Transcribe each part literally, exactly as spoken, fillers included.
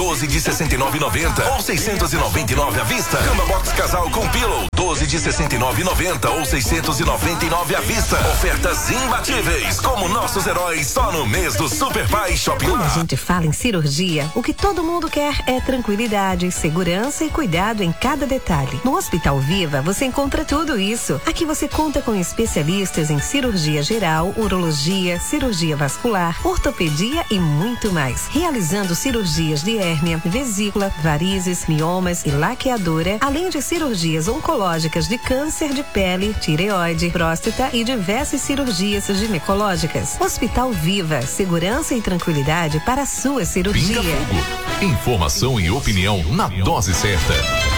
doze de sessenta e nove e noventa ou seiscentos e noventa e nove à vista. Cama box casal com pillow, doze de sessenta e nove e noventa ou seiscentos e noventa e nove à vista. Ofertas imbatíveis, como nossos heróis, só no mês do Super Pai Shopping. Quando a gente fala em cirurgia, o que todo mundo quer é tranquilidade, segurança e cuidado em cada detalhe. No Hospital Viva, você encontra tudo isso. Aqui você conta com especialistas em cirurgia geral, urologia, cirurgia vascular, ortopedia e muito mais. Realizando cirurgias de hérnia, vesícula, varizes, miomas e laqueadura, além de cirurgias oncológicas de câncer de pele, tireoide, próstata e diversas cirurgias ginecológicas. Hospital Viva, segurança e tranquilidade para a sua cirurgia. Pinga Fogo. Informação e opinião na dose certa.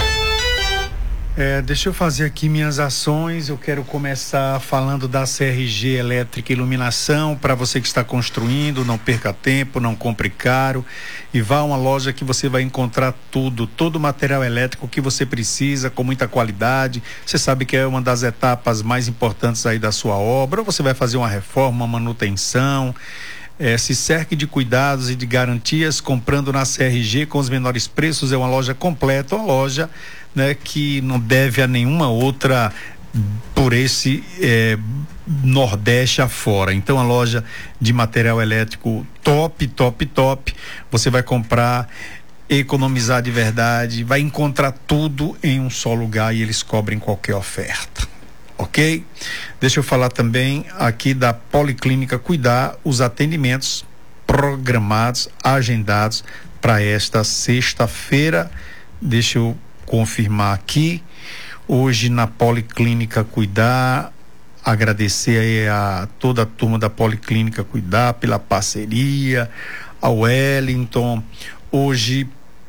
É, deixa eu fazer aqui minhas ações. Eu quero começar falando da C R G Elétrica e Iluminação. Para você que está construindo, não perca tempo, não compre caro e vá a uma loja que você vai encontrar tudo, todo o material elétrico que você precisa, com muita qualidade. Você sabe que é uma das etapas mais importantes aí da sua obra. Ou você vai fazer uma reforma, uma manutenção. É, se cerque de cuidados e de garantias comprando na C R G com os menores preços. É uma loja completa, uma loja, né, que não deve a nenhuma outra por esse é, Nordeste afora. Então, a loja de material elétrico top, top, top. Você vai comprar, economizar de verdade, vai encontrar tudo em um só lugar e eles cobrem qualquer oferta. Ok? Deixa eu falar também aqui da Policlínica Cuidar, os atendimentos programados, agendados para esta sexta-feira. Deixa eu confirmar aqui. Hoje na Policlínica Cuidar, agradecer aí a toda a turma da Policlínica Cuidar pela parceria, ao Wellington. Hoje,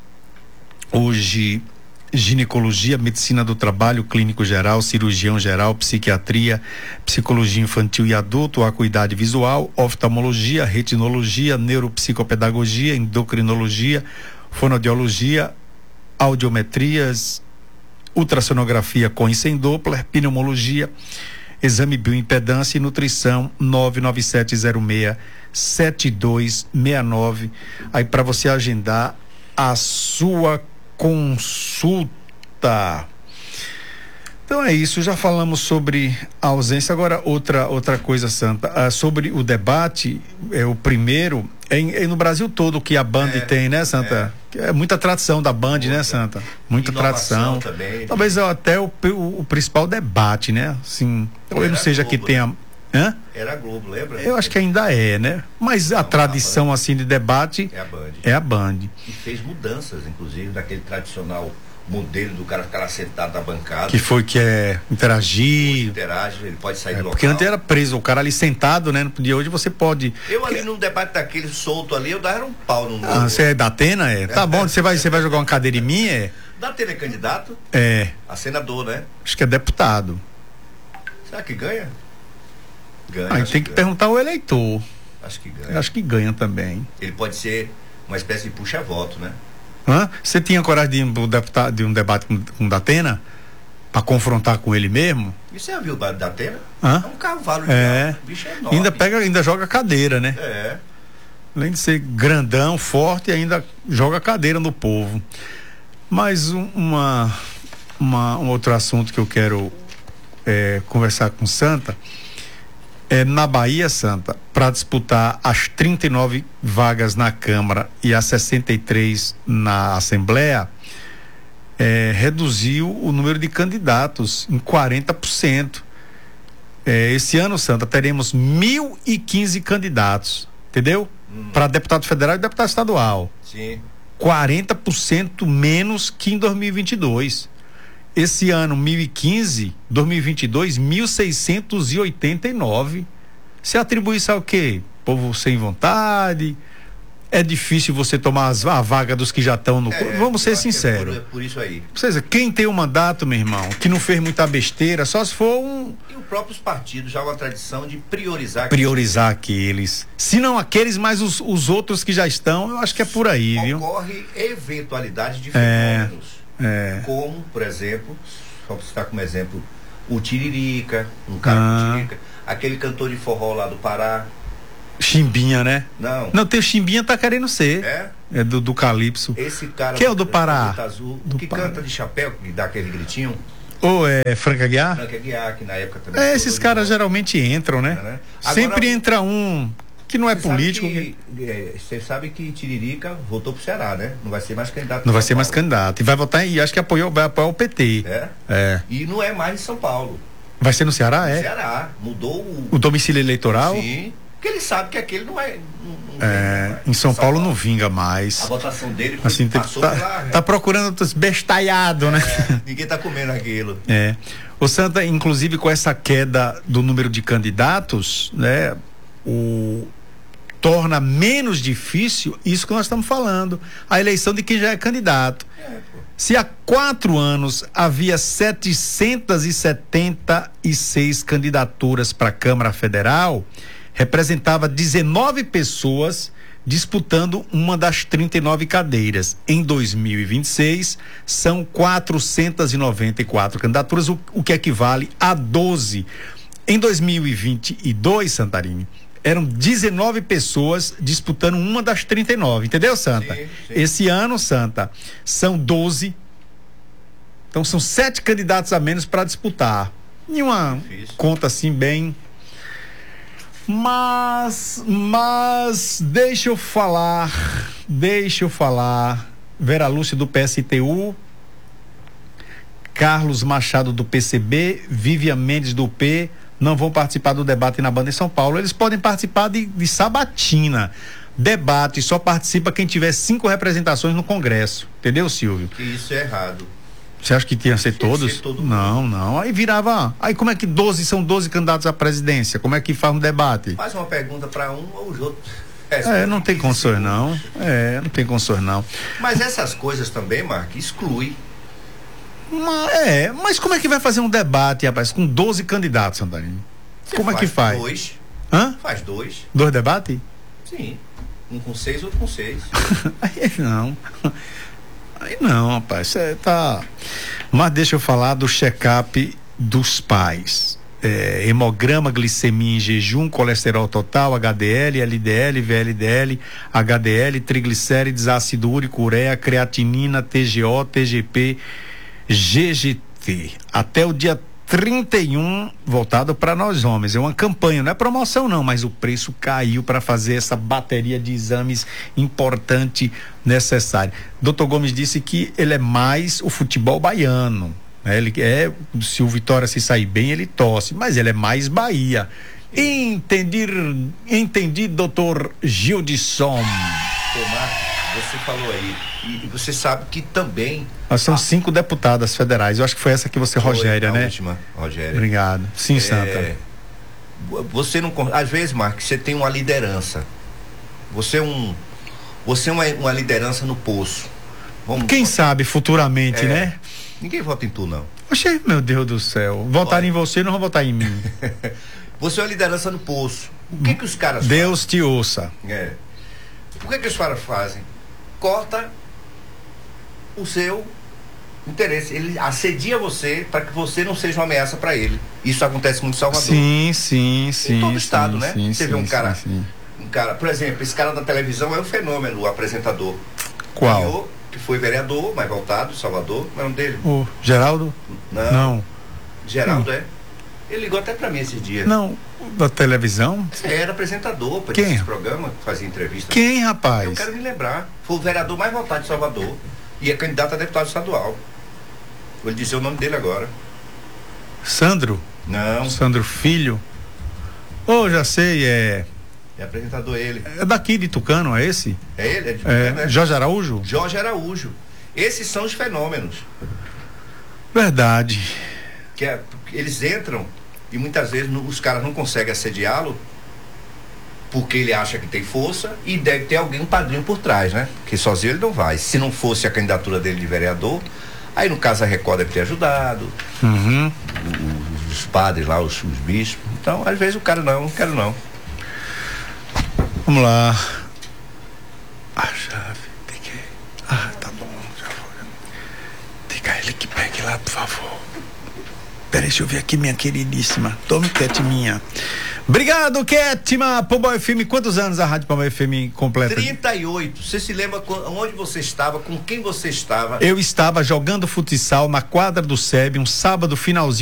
hoje ginecologia, medicina do trabalho, clínico geral, cirurgião geral, psiquiatria, psicologia infantil e adulto, acuidade visual, oftalmologia, retinologia, neuropsicopedagogia, endocrinologia, fonoaudiologia, audiometrias, ultrassonografia com e sem Doppler, pneumologia, exame bioimpedância e nutrição. Nove nove sete zero seis sete dois seis nove, aí para você agendar a sua consulta. Então é isso, já falamos sobre a ausência. Agora outra outra coisa, Santa, ah, sobre o debate, é o primeiro é, é no Brasil todo que a Band é, tem, né, Santa? É. é muita tradição da Band, muita, né, Santa? Muita tradição também. Talvez até o, o, o principal debate, né? Assim, talvez não seja Globo, que tenha, né? Hã? Era a Globo, lembra? Eu acho que ainda é, né? Mas não, a tradição a assim de debate é a Band. É a Band. E fez mudanças, inclusive, daquele tradicional modelo do cara ficar sentado na bancada. Que foi que é interagir. Interage, ele pode sair é, do local. Porque antes era preso, o cara ali sentado, né? No dia hoje você pode. Eu ali num debate daquele solto ali, eu dava um pau no. Ah, você é da Atena? É? Tá bom, você vai, você vai jogar uma cadeira em mim? É? Da Atena é candidato? É. A senador, né? Acho que é deputado. Será que ganha? Ganha. Aí tem que, que perguntar ao eleitor. Acho que ganha. Eu acho que ganha também. Ele pode ser uma espécie de puxa-voto, né? Hã? Você tinha coragem de ir um, deputado, de um debate com, com o Datena? Pra confrontar com ele mesmo? E você já viu o Datena? Hã? É um cavalo de é. Carro. O bicho é enorme. Ainda pega, ainda joga cadeira, né? É. Além de ser grandão, forte, ainda joga cadeira no povo. Mas um, uma, uma, um outro assunto que eu quero é, conversar com Santa. É, na Bahia, Santa, para disputar as trinta e nove vagas na Câmara e as sessenta e três na Assembleia, é, reduziu o número de candidatos em quarenta por cento. É, esse ano, Santa, teremos mil e quinze candidatos, entendeu? Hum. Para deputado federal e deputado estadual. Sim. quarenta por cento menos que em dois mil e vinte e dois. Esse ano, mil e quinze, dois mil e vinte e dois, mil seiscentos e oitenta e nove. Você atribui isso ao quê? Povo sem vontade? É difícil você tomar as, a vaga dos que já estão no... É, vamos ser sinceros. É por, é por isso aí. Ou seja, quem tem o mandato, meu irmão, que não fez muita besteira, só se for um... E os próprios partidos já há uma tradição de priorizar... Priorizar aqueles. Se não aqueles, mas os, os outros que já estão, eu acho que é por aí, Ocorre viu? Ocorre eventualidade de fenômenos. É. É. Como, por exemplo, só para citar como exemplo, o Tiririca, um cara ah. do Tiririca, aquele cantor de forró lá do Pará. Chimbinha, né? Não. Não, tem o Chimbinha tá querendo ser. É? É do, do Calypso. Esse cara... Que é o do Pará? Azul, do que Pará. canta de chapéu, que dá aquele gritinho. Ou é Franca Guiar? Franca Guiar, que na época também... É, esses caras geralmente entram, né? É, né? Sempre Agora, entra um que não é você político. Sabe que, é, você sabe que Tiririca voltou pro Ceará, né? Não vai ser mais candidato. Não vai ser mais candidato. E vai votar, e acho que apoiou, vai apoiar o P T. É? É. E não é mais em São Paulo. Vai ser no Ceará, é? Ceará. Mudou o... O domicílio eleitoral? Sim. Porque ele sabe que aquele não é... Não, não É, mais. em São, São Paulo, Paulo não vinga mais. A votação dele foi, Assim, tem, passou tá, pela... tá procurando bestalhado, né? É, ninguém tá comendo aquilo. É. O Santa, inclusive, com essa queda do número de candidatos, né, o, torna menos difícil isso que nós estamos falando, a eleição de quem já é candidato. É, Se há quatro anos havia setecentas e setenta e seis candidaturas para a Câmara Federal, representava dezenove pessoas disputando uma das trinta e nove cadeiras. Em dois mil e vinte e seis, são quatrocentas e noventa e quatro candidaturas, o, o que equivale a doze. Em dois mil e vinte e dois, Santarini, eram dezenove pessoas disputando uma das trinta e nove, entendeu, Santa? Sim, sim. Esse ano, Santa, são doze. Então são sete candidatos a menos para disputar. Em uma Difícil. conta assim bem... Mas, mas, deixa eu falar, deixa eu falar, Vera Lúcia do P S T U, Carlos Machado do P C B, Vivian Mendes do P, não vão participar do debate na Banda em São Paulo. Eles podem participar de, de sabatina. Debate só participa quem tiver cinco representações no Congresso, entendeu, Silvio? Que isso é errado. Você acha que tinha que ser Tinha que todos? ser todo não, não. Aí virava. Aí como é que doze são doze candidatos à presidência? Como é que faz um debate? Faz uma pergunta para um ou os outros. É, não tem condições não. É, não tem condições não. Mas essas coisas também, Mark, exclui. Mas, é, mas como é que vai fazer um debate, rapaz, com doze candidatos, Santarino? Você Como é que faz? Dois. Hã? Faz dois. Dois debates? Sim. Um com seis, outro com seis. Aí não. Aí não, rapaz. Você tá. Mas deixa eu falar do check-up dos pais. É, hemograma, glicemia em jejum, colesterol total, H D L, L D L, V L D L, H D L, triglicérides, ácido úrico, ureia, creatinina, T G O, T G P, G G T. Até o dia trinta e um, voltado para nós homens. É uma campanha, não é promoção não, mas o preço caiu para fazer essa bateria de exames importante, necessária. doutor Gomes disse que ele é mais o futebol baiano, né? Ele é, se o Vitória se sair bem, ele torce, mas ele é mais Bahia. Entendi, entendi, doutor Gildisson. Tomar, você falou aí, e você sabe que também... Nós são ah, cinco deputadas federais, eu acho que foi essa que você, foi Rogéria, a né? Última, Rogéria. Obrigado. Sim, é, Santa. Você não... Às vezes, Mark, você tem uma liderança. Você é um... Você é uma, uma liderança no poço. Vamos, Quem sabe futuramente, é, né? Ninguém vota em tu, não. Oxê, meu Deus do céu. Votar Olha. em você, não vão votar em mim. Você é uma liderança no poço. O que que os caras Deus fazem? te ouça. É. Por que que os caras fazem? Corta o seu interesse. Ele assedia você para que você não seja uma ameaça para ele. Isso acontece muito em Salvador. Sim, sim, sim. Em todo estado, sim, né? Sim, você sim, vê um sim, cara, sim. um cara, por exemplo, esse cara da televisão é um fenômeno, o apresentador. Qual? Ganhou, que foi vereador, mas voltado, Salvador. Não é um dele? O Geraldo? Não. Não. Geraldo hum. é. Ele ligou até para mim esses dias. Não, da televisão? Você era apresentador para Quem? esse programa, fazia entrevista. Quem, rapaz? Eu quero me lembrar. Foi o vereador mais votado de Salvador e é candidato a deputado estadual. Vou lhe dizer o nome dele agora. Sandro? Não. Sandro Filho? Oh, já sei, é... É apresentador ele. É daqui de Tucano, é esse? É ele? É de é, Tucano, né? Jorge Araújo? Jorge Araújo. Esses são os fenômenos. Verdade. Que é, eles entram e muitas vezes no, os caras não conseguem assediá-lo porque ele acha que tem força e deve ter alguém, um padrinho por trás, né? Porque sozinho ele não vai. Se não fosse a candidatura dele de vereador, aí no caso a Record deve ter ajudado, uhum. os, os padres lá, os, os bispos. Então, às vezes o cara não, não quero não. Vamos lá. A chave. Tem que... Ah, tá bom. Já vou. Diga a ele que pegue lá, por favor. Peraí, deixa eu ver aqui, minha queridíssima. Tome quietinha. Obrigado, Kétima. Pombal F M, quantos anos a Rádio Pombal F M completa? trinta e oito. Você se lembra onde você estava, com quem você estava? Eu estava jogando futsal na quadra do S E B, um sábado finalzinho